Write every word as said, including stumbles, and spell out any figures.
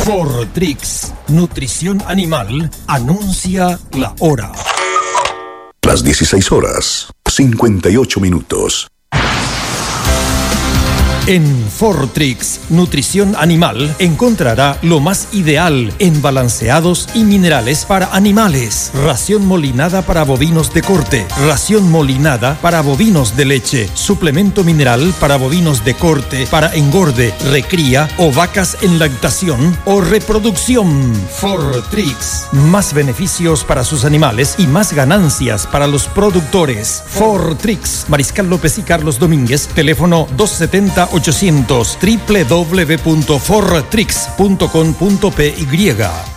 Fortrix, nutrición animal, anuncia la hora. Las dieciséis horas, cincuenta y ocho minutos. En Fortrix, nutrición animal, encontrará lo más ideal en balanceados y minerales para animales. Ración molinada para bovinos de corte, ración molinada para bovinos de leche, suplemento mineral para bovinos de corte, para engorde, recría o vacas en lactación o reproducción. Fortrix, más beneficios para sus animales y más ganancias para los productores. Fortrix, Mariscal López y Carlos Domínguez, teléfono doscientos setenta ochocientos, doble u doble u doble u punto fortrix punto com punto p y.